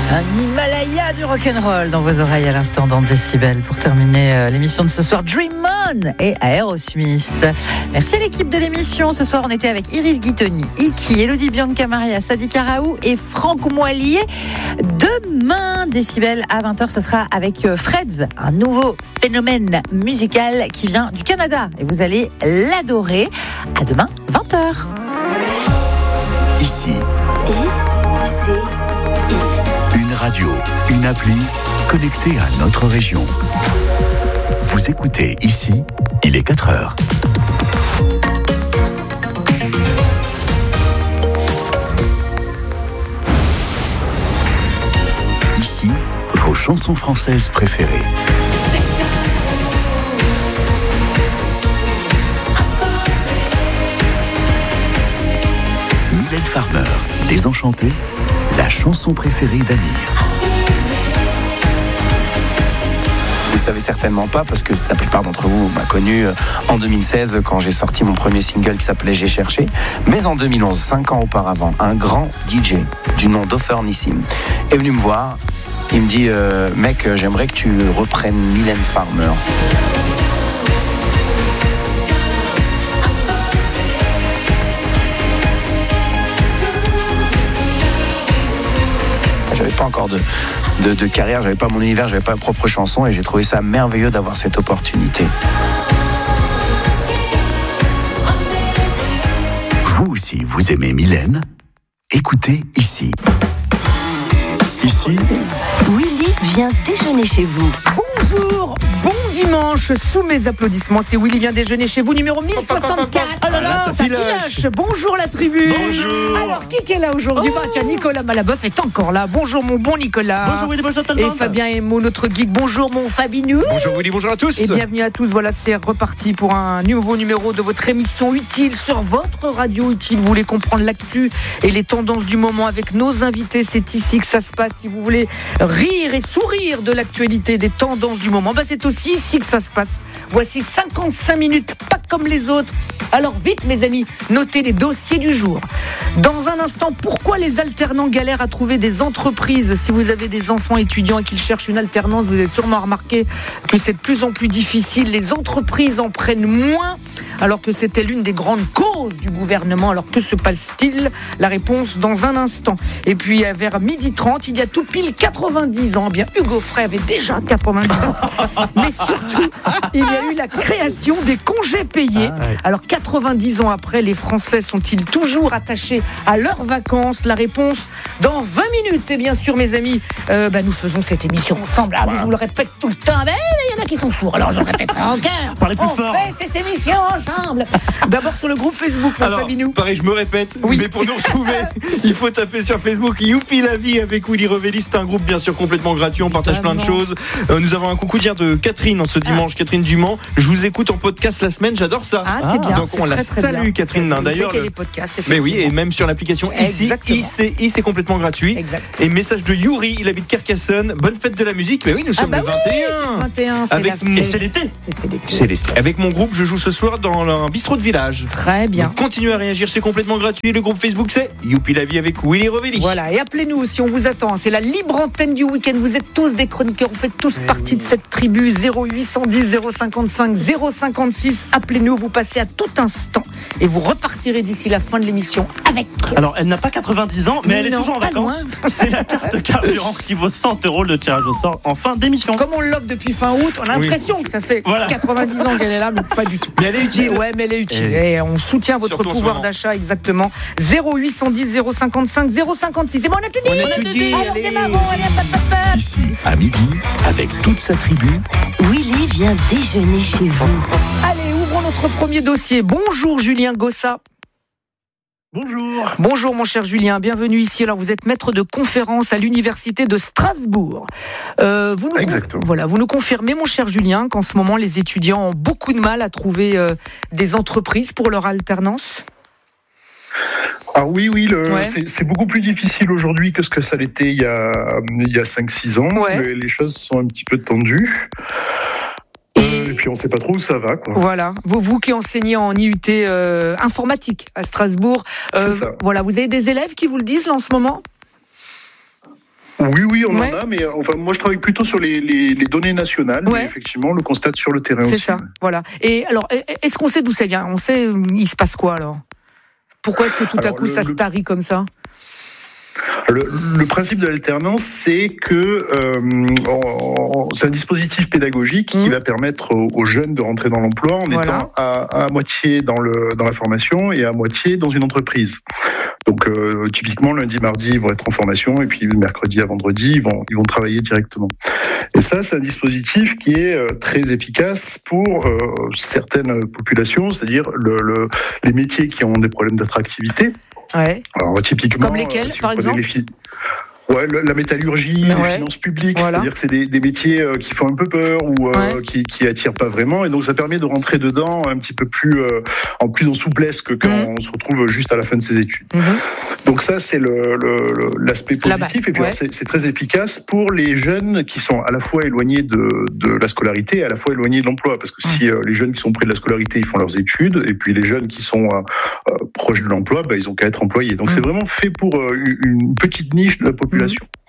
Un Himalaya du rock'n'roll dans vos oreilles à l'instant dans Décibel pour terminer l'émission de ce soir. Dream On et Aerosmith. Merci à l'équipe de l'émission. Ce soir, on était avec Iris Guitoni, Iki, Elodie Bianca-Maria, Sadi Karaou et Franck Moilier. Demain, Décibel à 20h, ce sera avec Freds, un nouveau phénomène musical qui vient du Canada. Et vous allez l'adorer. À demain, 20h. Ici. Une radio, une appli connectée à notre région. Vous écoutez ici, il est 4h. Ici, vos chansons françaises préférées. Mylène Farmer, Désenchantée, la chanson préférée d'Amir. Vous savez certainement pas, parce que la plupart d'entre vous m'ont connu en 2016 quand j'ai sorti mon premier single qui s'appelait J'ai cherché. Mais en 2011, 5 ans auparavant, un grand DJ du nom d'Ofer Nissim est venu me voir. Il me dit mec, j'aimerais que tu reprennes Mylène Farmer. J'avais pas encore de carrière, j'avais pas mon univers, j'avais pas ma propre chanson et j'ai trouvé ça merveilleux d'avoir cette opportunité. Vous aussi, vous aimez Mylène ? Écoutez ici. Ici, Willy vient déjeuner chez vous. Bonjour, bon dimanche, sous mes applaudissements, c'est Willy vient déjeuner chez vous, numéro 1064. Oh là là, ça filoche. Bonjour la tribu. Bonjour. Alors, qui est là aujourd'hui? Tiens, Nicolas Malaboeuf est encore là. Bonjour mon bon Nicolas. Bonjour Willy, bonjour tout le monde. Et Fabien Emo, notre geek. Bonjour mon Fabinou. Bonjour Willy, bonjour à tous. Et bienvenue à tous. Voilà, c'est reparti pour un nouveau numéro de votre émission Utile sur votre radio Utile. Vous voulez comprendre l'actu et les tendances du moment avec nos invités. C'est ici que ça se passe. Si vous voulez rire et sourire de l'actualité, des tendances du moment, c'est aussi ici que ça se passe. Voici 55 minutes, pas comme les autres. Alors vite mes amis, notez les dossiers du jour. Dans un instant, pourquoi les alternants galèrent à trouver des entreprises? Si vous avez des enfants étudiants et qu'ils cherchent une alternance, vous avez sûrement remarqué que c'est de plus en plus difficile. Les entreprises en prennent moins, alors que c'était l'une des grandes causes du gouvernement. Alors que se passe-t-il? La réponse dans un instant. Et puis vers 12h30, il y a tout pile 90 ans. Bien, Hugo Frey avait déjà 90 ans. Mais surtout, il y a eu la création des congés payés. Alors 90 ans après, les Français sont-ils toujours attachés à leurs vacances? La réponse dans 20 minutes. Et bien sûr, mes amis, nous faisons cette émission ensemble. Je vous le répète tout le temps. Mais il y en a qui sont sourds, alors je le répéterai encore. Parlez plus On fort. fait cette émission ensemble. D'abord sur le groupe Facebook, mon Sabinou. Pareil, je me répète, Oui. mais pour nous retrouver, il faut taper sur Facebook Youpi la vie avec Willy Revelli. C'est un groupe bien sûr complètement gratuit, on partage plein de choses. Nous avons un coucou dire de Catherine en ce dimanche, Catherine Dumont. Je vous écoute en podcast la semaine, j'adore ça. C'est bien. Donc c'est on la très, très salue bien. Catherine. D'ailleurs, c'est les podcasts, mais oui, et même sur l'application ici, Exactement. ICI, c'est complètement gratuit. Exact. Et message de Yuri, il habite Carcassonne. Bonne fête de la musique. Mais oui, nous sommes le 21. Oui, c'est le 21, c'est Avec la mon- fête. c'est l'été. Et c'est l'été. C'est l'été. Avec mon groupe, je joue ce soir dans un bistrot de village. Très bien. Donc, continuez à réagir, c'est complètement gratuit. Le groupe Facebook, c'est Youpi la vie avec Willy Revelli. Voilà, et appelez-nous si on vous attend. C'est la libre antenne du week-end. Vous êtes tous des chroniqueurs, vous faites tous partie de cette tribu. 0810 055 056. Appelez-nous, vous passez à tout instant et vous repartirez d'ici la fin de l'émission avec. Alors, elle n'a pas 90 ans, mais elle est Non, toujours en pas vacances. loin. C'est la carte carburant qui vaut 100 € le tirage au sort en fin d'émission. Comme on l'offre depuis fin août, on a l'impression que ça fait 90 ans qu'elle est là, mais pas du tout. Mais elle est utile. Ouais, mais elle est utile. Et on soutient votre Surtout en ce pouvoir moment. d'achat, exactement. 0810 055 056. C'est bon, on a tout dit. On a tout dit, Alors, allez. démarrons, allez, hop, hop, hop. ici, à midi, avec toute sa tribu. Willy vient déjeuner chez vous. Allez, ouvrons notre premier dossier. Bonjour Julien Gossa. Bonjour. Bonjour mon cher Julien, bienvenue ici. Alors vous êtes maître de conférence à l'université de Strasbourg. Vous nous confirmez mon cher Julien qu'en ce moment les étudiants ont beaucoup de mal à trouver des entreprises pour leur alternance? Alors oui, Ouais. c'est beaucoup plus difficile aujourd'hui que ce que ça l'était il y a 5-6 ans. Ouais. Les choses sont un petit peu tendues. Et puis on ne sait pas trop où ça va, quoi. Voilà, vous qui enseignez en IUT informatique à Strasbourg, C'est ça. voilà, vous avez des élèves qui vous le disent là en ce moment? Oui, Oui, on en a, mais moi je travaille plutôt sur les données nationales. Mais effectivement, on le constate sur le terrain aussi. C'est ça, voilà. Et alors, est-ce qu'on sait d'où ça vient ? On sait, il se passe quoi alors ? Pourquoi est-ce que tout à coup ça se tarit comme ça ? Le principe de l'alternance, c'est que c'est un dispositif pédagogique qui va permettre aux jeunes de rentrer dans l'emploi en étant à moitié dans la formation et à moitié dans une entreprise. Donc typiquement lundi, mardi, ils vont être en formation et puis mercredi à vendredi, ils vont travailler directement. Et ça, c'est un dispositif qui est très efficace pour certaines populations, c'est-à-dire les métiers qui ont des problèmes d'attractivité. Ouais. Alors typiquement, comme lesquels, par exemple ? La métallurgie, les finances publiques, c'est-à-dire que c'est des métiers qui font un peu peur ou qui attirent pas vraiment, et donc ça permet de rentrer dedans un petit peu plus en souplesse que quand on se retrouve juste à la fin de ses études. Donc ça, c'est l'aspect positif, et puis c'est très efficace pour les jeunes qui sont à la fois éloignés de la scolarité et à la fois éloignés de l'emploi, parce que si les jeunes qui sont près de la scolarité, ils font leurs études, et puis les jeunes qui sont proches de l'emploi, ils ont qu'à être employés. Donc c'est vraiment fait pour une petite niche de la population.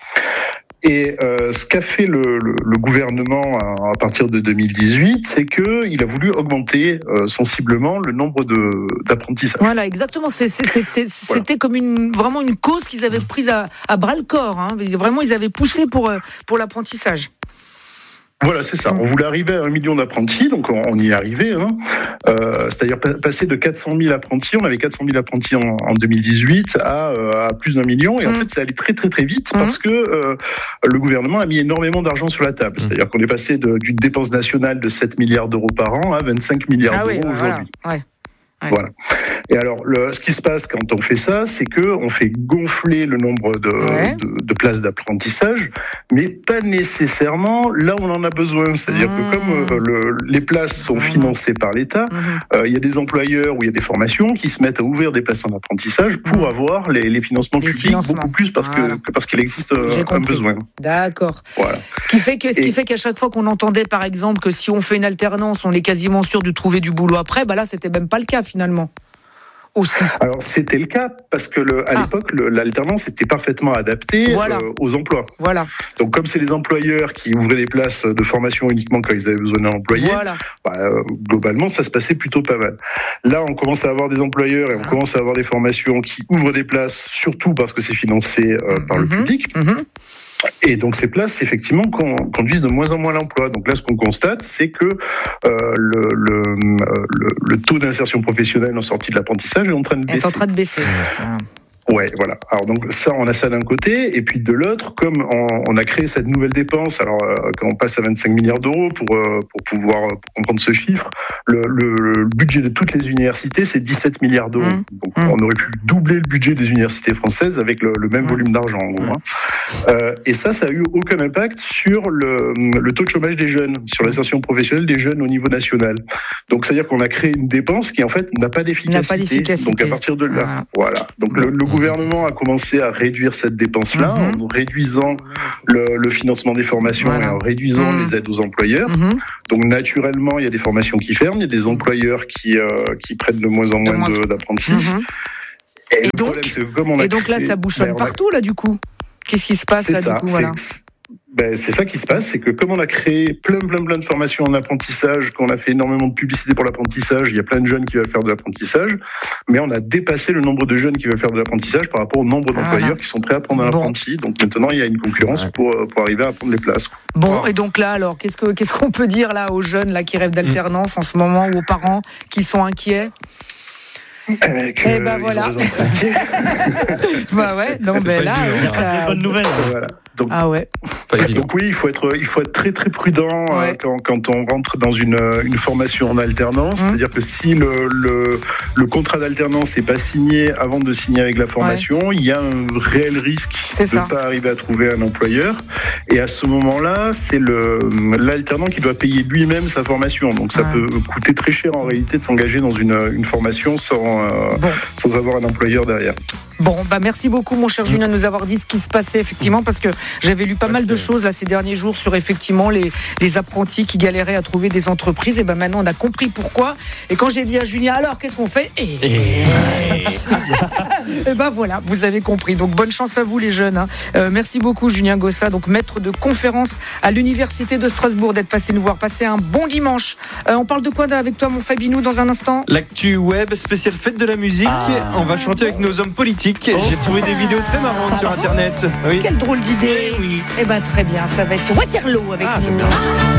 Et ce qu'a fait le gouvernement à partir de 2018, c'est qu'il a voulu augmenter sensiblement le nombre d'apprentissages. Voilà, exactement. C'était comme vraiment une cause qu'ils avaient prise à bras le corps. Hein. Vraiment, ils avaient poussé pour l'apprentissage. Voilà, c'est ça. On voulait arriver à 1 million d'apprentis, donc on y est arrivé. C'est-à-dire passer de 400 000 apprentis, on avait 400 000 apprentis en 2018 à plus d'1 million. Et en fait, ça allait très très très vite parce que le gouvernement a mis énormément d'argent sur la table. C'est-à-dire qu'on est passé d'une dépense nationale de 7 milliards d'euros par an à 25 milliards d'euros aujourd'hui. Voilà. Et alors, ce qui se passe quand on fait ça, c'est que on fait gonfler le nombre de places d'apprentissage, mais pas nécessairement là où on en a besoin. C'est-à-dire que comme les places sont financées par l'État, il y a des employeurs où il y a des formations qui se mettent à ouvrir des places en apprentissage pour avoir les financements publics beaucoup plus parce qu'il existe un besoin. D'accord. Voilà. Ce qui fait qu'à chaque fois qu'on entendait, par exemple, que si on fait une alternance, on est quasiment sûr de trouver du boulot après, là, c'était même pas le cas finalement. Aussi. Alors c'était le cas parce que à l'époque l'alternance était parfaitement adaptée aux emplois. Voilà. Donc comme c'est les employeurs qui ouvraient des places de formation uniquement quand ils avaient besoin d'un employé, globalement ça se passait plutôt pas mal. Là on commence à avoir des employeurs et on commence à avoir des formations qui ouvrent des places, surtout parce que c'est financé par le public. Et donc ces places, effectivement, conduisent de moins en moins à l'emploi. Donc là, ce qu'on constate, c'est que le taux d'insertion professionnelle en sortie de l'apprentissage est en train de baisser. Est en train de baisser. Ouais, voilà. Alors donc ça, on a ça d'un côté, et puis de l'autre, comme on a créé cette nouvelle dépense, alors quand on passe à 25 milliards d'euros pour comprendre ce chiffre, le budget de toutes les universités, c'est 17 milliards d'euros. Donc on aurait pu doubler le budget des universités françaises avec le même volume d'argent, en gros. Et ça a eu aucun impact sur le taux de chômage des jeunes, sur l'insertion professionnelle des jeunes au niveau national. Donc c'est-à-dire qu'on a créé une dépense qui en fait n'a pas d'efficacité. Donc à partir de là, voilà. Donc le gouvernement a commencé à réduire cette dépense-là en réduisant le financement des formations et en réduisant les aides aux employeurs. Donc naturellement, il y a des formations qui ferment, il y a des employeurs qui prennent de moins en moins d'apprentis. Et donc là, ça bouchonne partout, là, du coup. Qu'est-ce qui se passe là, du coup, voilà. C'est ça qui se passe, c'est que comme on a créé plein de formations en apprentissage, qu'on a fait énormément de publicité pour l'apprentissage, il y a plein de jeunes qui veulent faire de l'apprentissage, mais on a dépassé le nombre de jeunes qui veulent faire de l'apprentissage par rapport au nombre d'employeurs qui sont prêts à prendre un apprenti. Donc maintenant, il y a une concurrence pour arriver à prendre les places. Bon, et donc là, alors, qu'est-ce qu'on peut dire là aux jeunes là qui rêvent d'alternance en ce moment, ou aux parents qui sont inquiets? Voilà. ça... bonne nouvelle. Voilà. Donc, donc oui, il faut être très très prudent quand on rentre dans une formation en alternance. C'est-à-dire que si le contrat d'alternance n'est pas signé avant de signer avec la formation, il y a un réel risque de ne pas arriver à trouver un employeur. Et à ce moment-là, c'est l'alternant qui doit payer lui-même sa formation. Donc ça peut coûter très cher en réalité de s'engager dans une formation sans avoir un employeur derrière. Bon, merci beaucoup, mon cher Julien, de nous avoir dit ce qui se passait, effectivement, parce que j'avais lu pas mal de choses là ces derniers jours sur effectivement les apprentis qui galéraient à trouver des entreprises. Et maintenant, on a compris pourquoi. Et quand j'ai dit à Julien, alors qu'est-ce qu'on fait ? Et voilà, vous avez compris. Donc, bonne chance à vous, les jeunes. Merci beaucoup, Julien Gossa, donc maître de conférence à l'Université de Strasbourg, d'être passé nous voir. Passez un bon dimanche. On parle de quoi avec toi, mon Fabinou, dans un instant ? L'actu web, spéciale fête de la musique. On va chanter avec nos hommes politiques. J'ai trouvé des vidéos très marrantes sur Internet. Oui. Quelle drôle d'idée. Oui. Très bien, ça va être Waterloo avec nous.